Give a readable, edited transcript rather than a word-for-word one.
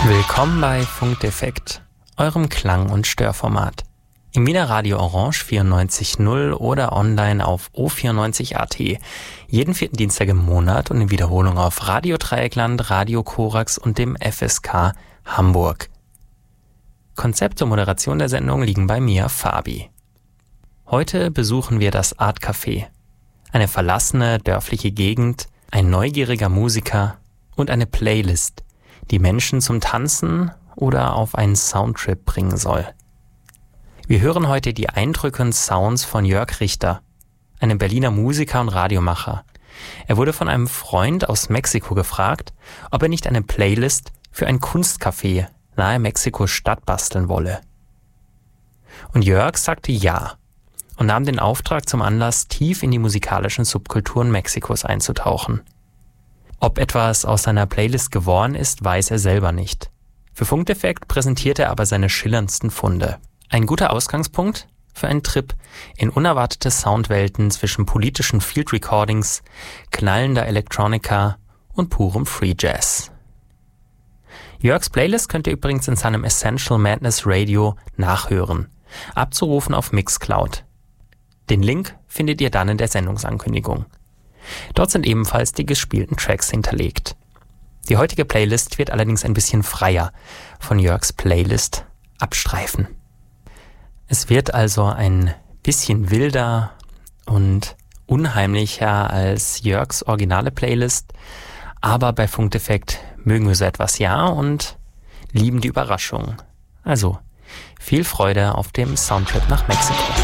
Willkommen bei Funkdefekt, eurem Klang- und Störformat. Im Wiener Radio Orange 94.0 oder online auf O94.at. Jeden vierten Dienstag im Monat und in Wiederholung auf Radio Dreieckland, Radio Korax und dem FSK Hamburg. Konzept und Moderation der Sendung liegen bei mir, Fabi. Heute besuchen wir das Art Café. Eine verlassene, dörfliche Gegend, ein neugieriger Musiker und eine Playlist, die Menschen zum Tanzen oder auf einen Soundtrip bringen soll. Wir hören heute die Eindrücke und Sounds von Jörg Richter, einem Berliner Musiker und Radiomacher. Er wurde von einem Freund aus Mexiko gefragt, ob er nicht eine Playlist für ein Kunstcafé nahe Mexiko-Stadt basteln wolle. Und Jörg sagte ja und nahm den Auftrag zum Anlass, tief in die musikalischen Subkulturen Mexikos einzutauchen. Ob etwas aus seiner Playlist geworden ist, weiß er selber nicht. Für Funkdefekt präsentiert er aber seine schillerndsten Funde. Ein guter Ausgangspunkt für einen Trip in unerwartete Soundwelten zwischen politischen Field Recordings, knallender Electronica und purem Free Jazz. Jörgs Playlist könnt ihr übrigens in seinem Essential Madness Radio nachhören, abzurufen auf Mixcloud. Den Link findet ihr dann in der Sendungsankündigung. Dort sind ebenfalls die gespielten Tracks hinterlegt. Die heutige Playlist wird allerdings ein bisschen freier von Jörgs Playlist abstreifen. Es wird also ein bisschen wilder und unheimlicher als Jörgs originale Playlist, aber bei Funkdefekt mögen wir so etwas ja und lieben die Überraschung. Also viel Freude auf dem Soundtrip nach Mexiko.